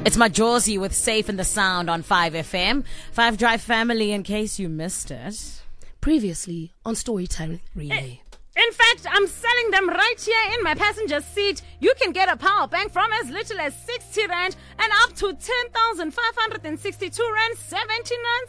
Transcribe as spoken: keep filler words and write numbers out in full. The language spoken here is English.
It's Majosi with Safe in the Sound on five F M. five Drive family, in case you missed it. Previously on Storytelling Relay. In fact, I'm selling them right here in my passenger seat. You can get a power bank from as little as sixty rand and up to ten thousand five hundred sixty-two rand seventy-nine